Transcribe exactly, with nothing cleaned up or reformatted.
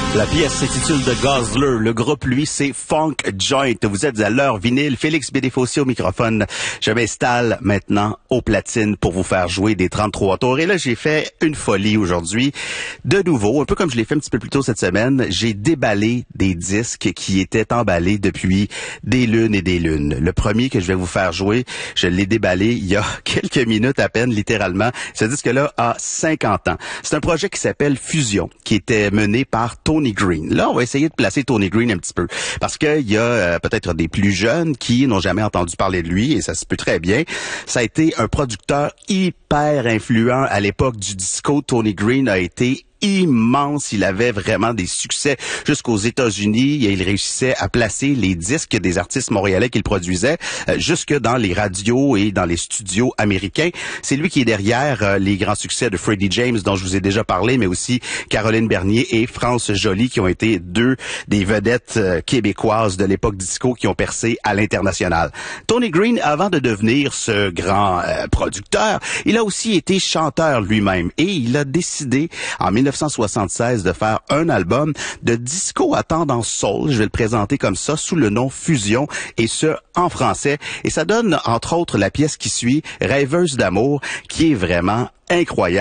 La pièce s'intitule The Guzzler. Le groupe, lui, c'est Funk Joint. Vous êtes à l'heure vinyle. Félix Bédéfossé au microphone. Je m'installe maintenant aux platines pour vous faire jouer des trente-trois tours. Et là, j'ai fait une folie aujourd'hui. De nouveau, un peu comme je l'ai fait un petit peu plus tôt cette semaine, j'ai déballé des disques qui étaient emballés depuis des lunes et des lunes. Le premier que je vais vous faire jouer, je l'ai déballé il y a quelques minutes à peine, littéralement. Ce disque-là a cinquante ans. C'est un projet qui s'appelle Fusion, qui était mené par Tony Green. Là, on va essayer de placer Tony Green un petit peu, parce qu'il y a euh, peut-être des plus jeunes qui n'ont jamais entendu parler de lui, et ça se peut très bien. Ça a été un producteur hyper influent à l'époque du disco. Tony Green a été immense. Il avait vraiment des succès jusqu'aux États-Unis et il réussissait à placer les disques des artistes montréalais qu'il produisait euh, jusque dans les radios et dans les studios américains. C'est lui qui est derrière euh, les grands succès de Freddie James dont je vous ai déjà parlé, mais aussi Caroline Bernier et France Joly qui ont été deux des vedettes euh, québécoises de l'époque disco qui ont percé à l'international. Tony Green, avant de devenir ce grand euh, producteur, il a aussi été chanteur lui-même et il a décidé en mille neuf cent soixante-seize de faire un album de disco à tendance soul. Je vais le présenter comme ça sous le nom Fusion et ce en français. Et ça donne entre autres la pièce qui suit, Rêveuse d'amour, qui est vraiment incroyable.